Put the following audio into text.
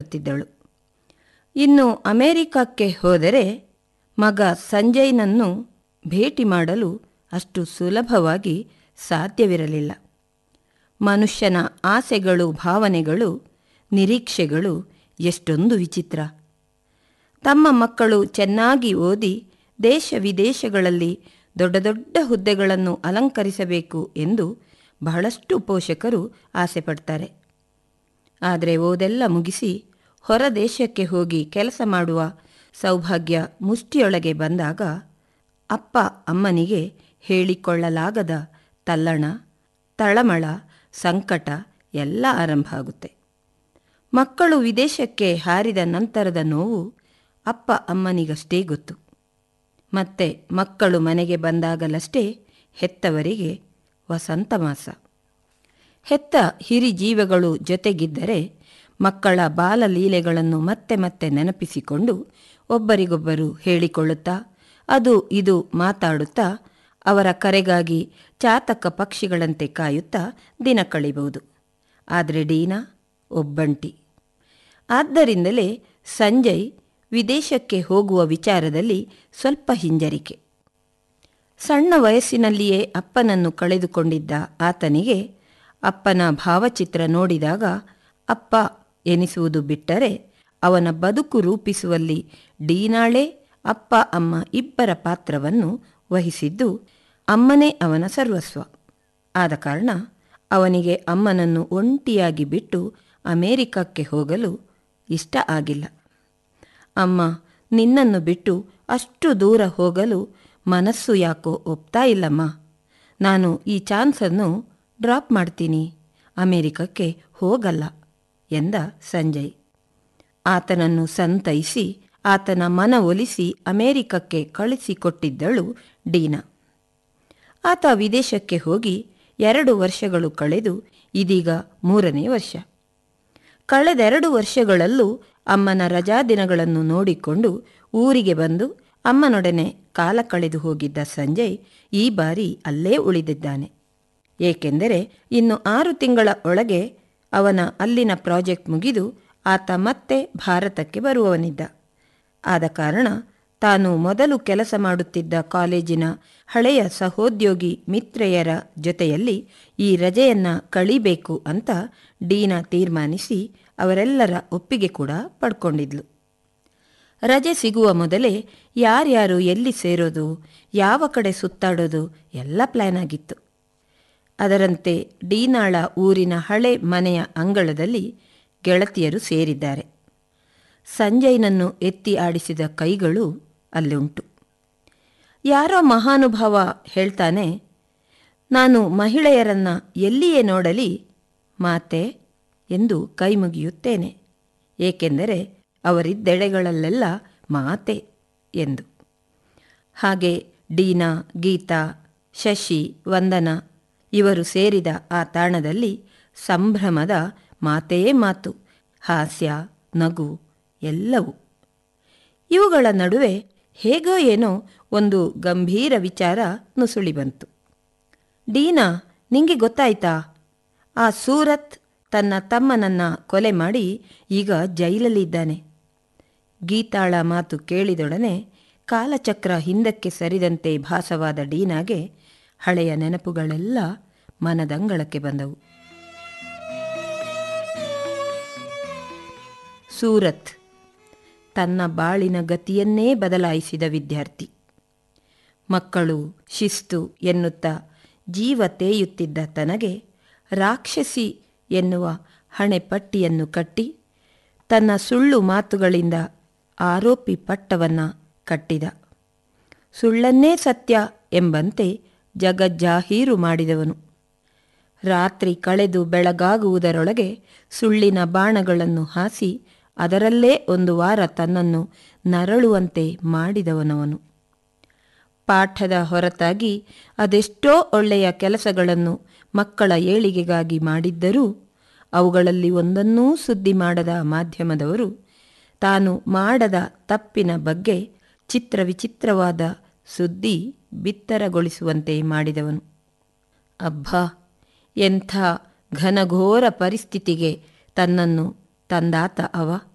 ಬರುತ್ತಿದ್ದಳು. ಇನ್ನು ಅಮೆರಿಕಕ್ಕೆ ಹೋದರೆ ಮಗ ಸಂಜಯ್ನನ್ನು ಭೇಟಿ ಮಾಡಲು ಅಷ್ಟು ಸುಲಭವಾಗಿ ಸಾಧ್ಯವಿರಲಿಲ್ಲ. ಮನುಷ್ಯನ ಆಸೆಗಳು, ಭಾವನೆಗಳು, ನಿರೀಕ್ಷೆಗಳು ಎಷ್ಟೊಂದು ವಿಚಿತ್ರ. ತಮ್ಮ ಮಕ್ಕಳು ಚೆನ್ನಾಗಿ ಓದಿ ದೇಶ ವಿದೇಶಗಳಲ್ಲಿ ದೊಡ್ಡ ದೊಡ್ಡ ಹುದ್ದೆಗಳನ್ನು ಅಲಂಕರಿಸಬೇಕು ಎಂದು ಬಹಳಷ್ಟು ಪೋಷಕರು ಆಸೆ ಪಡ್ತಾರೆ. ಆದರೆ ಓದೆಲ್ಲ ಮುಗಿಸಿ ಹೊರ ದೇಶಕ್ಕೆ ಹೋಗಿ ಕೆಲಸ ಮಾಡುವ ಸೌಭಾಗ್ಯ ಮುಷ್ಟಿಯೊಳಗೆ ಬಂದಾಗ ಅಪ್ಪ ಅಮ್ಮನಿಗೆ ಹೇಳಿಕೊಳ್ಳಲಾಗದ ತಲ್ಲಣ, ತಳಮಳ, ಸಂಕಟ ಎಲ್ಲ ಆರಂಭ ಆಗುತ್ತೆ. ಮಕ್ಕಳು ವಿದೇಶಕ್ಕೆ ಹಾರಿದ ನಂತರದ ನೋವು ಅಪ್ಪ ಅಮ್ಮನಿಗಷ್ಟೇ ಗೊತ್ತು. ಮತ್ತೆ ಮಕ್ಕಳು ಮನೆಗೆ ಬಂದಾಗಲಷ್ಟೇ ಹೆತ್ತವರಿಗೆ ವಸಂತ ಮಾಸ. ಹೆತ್ತ ಹಿರಿ ಜೀವಗಳು ಜೊತೆಗಿದ್ದರೆ ಮಕ್ಕಳ ಬಾಲಲೀಲೆಗಳನ್ನು ಮತ್ತೆ ಮತ್ತೆ ನೆನಪಿಸಿಕೊಂಡು ಒಬ್ಬರಿಗೊಬ್ಬರು ಹೇಳಿಕೊಳ್ಳುತ್ತಾ ಅದು ಇದು ಮಾತಾಡುತ್ತಾ ಅವರ ಕರೆಗಾಗಿ ಚಾತಕ ಪಕ್ಷಿಗಳಂತೆ ಕಾಯುತ್ತಾ ದಿನ ಕಳಿಬಹುದು. ಆದರೆ ಡೀನಾ ಒಬ್ಬಂಟಿ. ಆದ್ದರಿಂದಲೇ ಸಂಜಯ್ ವಿದೇಶಕ್ಕೆ ಹೋಗುವ ವಿಚಾರದಲ್ಲಿ ಸ್ವಲ್ಪ ಹಿಂಜರಿಕೆ. ಸಣ್ಣ ವಯಸ್ಸಿನಲ್ಲಿಯೇ ಅಪ್ಪನನ್ನು ಕಳೆದುಕೊಂಡಿದ್ದ ಆತನಿಗೆ ಅಪ್ಪನ ಭಾವಚಿತ್ರ ನೋಡಿದಾಗ ಅಪ್ಪ ಎನಿಸುವುದು ಬಿಟ್ಟರೆ ಅವನ ಬದುಕು ರೂಪಿಸುವಲ್ಲಿ ಡೀನಾಳೇ ಅಪ್ಪ ಅಮ್ಮ ಇಬ್ಬರ ಪಾತ್ರವನ್ನು ವಹಿಸಿದ್ದು ಅಮ್ಮನೇ ಅವನ ಸರ್ವಸ್ವ. ಆದ ಕಾರಣ ಅವನಿಗೆ ಅಮ್ಮನನ್ನು ಒಂಟಿಯಾಗಿ ಬಿಟ್ಟು ಅಮೇರಿಕಕ್ಕೆ ಹೋಗಲು ಇಷ್ಟ ಆಗಿಲ್ಲ. ಅಮ್ಮ, ನಿನ್ನನ್ನು ಬಿಟ್ಟು ಅಷ್ಟು ದೂರ ಹೋಗಲು ಮನಸ್ಸು ಯಾಕೋ ಒಪ್ತಾ ಇಲ್ಲಮ್ಮ. ನಾನು ಈ ಚಾನ್ಸನ್ನು ಡ್ರಾಪ್ ಮಾಡ್ತೀನಿ, ಅಮೇರಿಕಕ್ಕೆ ಹೋಗಲ್ಲ ಎಂದ ಸಂಜಯ್. ಆತನನ್ನು ಸಂತೈಸಿ ಆತನ ಮನವೊಲಿಸಿ ಅಮೇರಿಕಕ್ಕೆ ಕಳಿಸಿಕೊಟ್ಟಿದ್ದಳು ಡೀನಾ. ಆತ ವಿದೇಶಕ್ಕೆ ಹೋಗಿ 2 ವರ್ಷಗಳು ಕಳೆದು ಇದೀಗ 3ನೇ ವರ್ಷ. ಕಳೆದ 2 ವರ್ಷಗಳಲ್ಲೂ ಅಮ್ಮನ ರಜಾದಿನಗಳನ್ನು ನೋಡಿಕೊಂಡು ಊರಿಗೆ ಬಂದು ಅಮ್ಮನೊಡನೆ ಕಾಲ ಕಳೆದು ಹೋಗಿದ್ದ ಸಂಜಯ್ ಈ ಬಾರಿ ಅಲ್ಲೇ ಉಳಿದಿದ್ದಾನೆ. ಏಕೆಂದರೆ ಇನ್ನು 6 ತಿಂಗಳ ಒಳಗೆ ಅವನ ಅಲ್ಲಿನ ಪ್ರಾಜೆಕ್ಟ್ ಮುಗಿದು ಆತ ಮತ್ತೆ ಭಾರತಕ್ಕೆ ಬರುವವನಿದ್ದ. ಆದ ಕಾರಣ ತಾನು ಮೊದಲು ಕೆಲಸ ಮಾಡುತ್ತಿದ್ದ ಕಾಲೇಜಿನ ಹಳೆಯ ಸಹೋದ್ಯೋಗಿ ಮಿತ್ರೆಯರ ಜೊತೆಯಲ್ಲಿ ಈ ರಜೆಯನ್ನು ಕಳೀಬೇಕು ಅಂತ ಡೀನಾ ತೀರ್ಮಾನಿಸಿ ಅವರೆಲ್ಲರ ಒಪ್ಪಿಗೆ ಕೂಡ ಪಡ್ಕೊಂಡಿದ್ಲು. ರಜೆ ಸಿಗುವ ಮೊದಲೇ ಯಾರ್ಯಾರು ಎಲ್ಲಿ ಸೇರೋದು, ಯಾವ ಕಡೆ ಸುತ್ತಾಡೋದು ಎಲ್ಲ ಪ್ಲ್ಯಾನ್ ಆಗಿತ್ತು. ಅದರಂತೆ ಡೀನಾಳ ಊರಿನ ಹಳೆ ಮನೆಯ ಅಂಗಳದಲ್ಲಿ ಗೆಳತಿಯರು ಸೇರಿದ್ದಾರೆ. ಸಂಜಯ್ನನ್ನು ಎತ್ತಿ ಆಡಿಸಿದ ಕೈಗಳು ಅಲ್ಲುಂಟು. ಯಾರೋ ಮಹಾನುಭಾವ ಹೇಳ್ತಾನೆ, ನಾನು ಮಹಿಳೆಯರನ್ನು ಎಲ್ಲಿಯೇ ನೋಡಲಿ ಮಾತೆ ಎಂದು ಕೈ ಮುಗಿಯುತ್ತೇನೆ, ಏಕೆಂದರೆ ಅವರಿದ್ದೆಡೆಗಳಲ್ಲೆಲ್ಲ ಮಾತೆ ಎಂದು. ಹಾಗೆ ಡೀನಾ, ಗೀತಾ, ಶಶಿ, ವಂದನಾ ಇವರು ಸೇರಿದ ಆ ತಾಣದಲ್ಲಿ ಸಂಭ್ರಮದ ಮಾತೇ ಮಾತು, ಹಾಸ್ಯ, ನಗು ಎಲ್ಲವೂ. ಇವುಗಳ ನಡುವೆ ಹೇಗೋ ಏನೋ ಒಂದು ಗಂಭೀರ ವಿಚಾರ ನುಸುಳಿ ಬಂತು. ಡೀನಾ, ನಿಂಗೆ ಗೊತ್ತಾಯ್ತಾ? ಆ ಸೂರತ್ ತನ್ನ ತಮ್ಮನನ್ನು ಕೊಲೆ ಮಾಡಿ ಈಗ ಜೈಲಲ್ಲಿದ್ದಾನೆ. ಗೀತಾಳ ಮಾತು ಕೇಳಿದೊಡನೆ ಕಾಲಚಕ್ರ ಹಿಂದಕ್ಕೆ ಸರಿದಂತೆ ಭಾಸವಾದ ಡೀನಾಗೆ ಹಳೆಯ ನೆನಪುಗಳೆಲ್ಲ ಮನದಂಗಳಕ್ಕೆ ಬಂದವು. ಸೂರತ್ ತನ್ನ ಬಾಳಿನ ಗತಿಯನ್ನೇ ಬದಲಾಯಿಸಿದ ವಿದ್ಯಾರ್ಥಿ. ಮಕ್ಕಳು, ಶಿಸ್ತು ಎನ್ನುತ್ತಾ ಜೀವ ತೇಯುತ್ತಿದ್ದ ತನಗೆ ರಾಕ್ಷಸಿ ಎನ್ನುವ ಹಣೆಪಟ್ಟಿಯನ್ನು ಕಟ್ಟಿ ತನ್ನ ಸುಳ್ಳು ಮಾತುಗಳಿಂದ ಆರೋಪಿ ಪಟ್ಟವನ್ನು ಕಟ್ಟಿದ. ಸುಳ್ಳನ್ನೇ ಸತ್ಯ ಎಂಬಂತೆ ಜಗಜ್ಜಾಹೀರು ಮಾಡಿದವನು. ರಾತ್ರಿ ಕಳೆದು ಬೆಳಗಾಗುವುದರೊಳಗೆ ಸುಳ್ಳಿನ ಬಾಣಗಳನ್ನು ಹಾಸಿ ಅದರಲ್ಲೇ 1 ವಾರ ತನ್ನನ್ನು ನರಳುವಂತೆ ಮಾಡಿದವನವನು. ಪಾಠದ ಹೊರತಾಗಿ ಅದೆಷ್ಟೋ ಒಳ್ಳೆಯ ಕೆಲಸಗಳನ್ನು ಮಕ್ಕಳ ಏಳಿಗೆಗಾಗಿ ಮಾಡಿದ್ದರೂ ಅವುಗಳಲ್ಲಿ ಒಂದನ್ನೂ ಸುದ್ದಿ ಮಾಡದ ಮಾಧ್ಯಮದವರು ತಾನು ಮಾಡದ ತಪ್ಪಿನ ಬಗ್ಗೆ ಚಿತ್ರವಿಚಿತ್ರವಾದ ಸುದ್ದಿ ಬಿತ್ತರಗೊಳಿಸುವಂತೆ ಮಾಡಿದವನು. ಅಬ್ಬಾ, ಎಂಥ ಘನಘೋರ ಪರಿಸ್ಥಿತಿಗೆ ತನ್ನನ್ನು ತಂದಾತ ಅವ.